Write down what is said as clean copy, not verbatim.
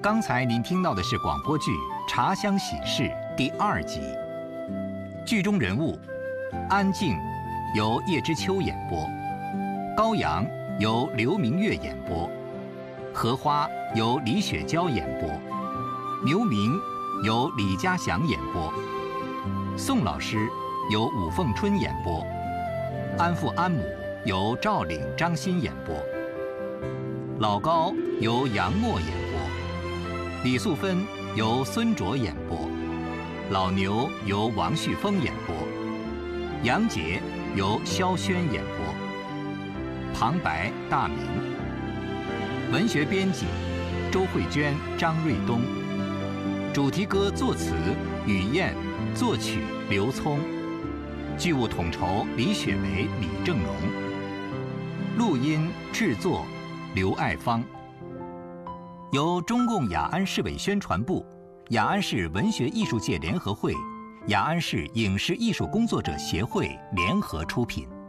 刚才您听到的是广播剧《茶香喜事》第2集，剧中人物安静由叶知秋演播，高阳由刘明月演播，荷花由李雪娇演播，牛明由李家祥演播，宋老师由武凤春演播，安父安母由赵岭、张欣演播，老高由杨默演播，李素芬由孙卓演播，老牛由王旭峰演播，杨杰由萧轩演播，旁白大明，文学编辑周慧娟、张瑞东，主题歌作词雨燕，作曲刘聪，剧务统筹李雪梅、李正荣，录音制作刘爱芳。由中共雅安市委宣传部、雅安市文学艺术界联合会、雅安市影视艺术工作者协会联合出品。